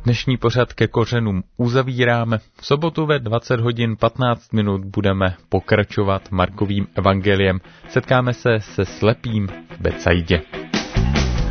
Dnešní pořad Ke kořenům uzavíráme. V sobotu ve 20 hodin 15 minut budeme pokračovat Markovým evangeliem. Setkáme se se slepým v Betsaidě.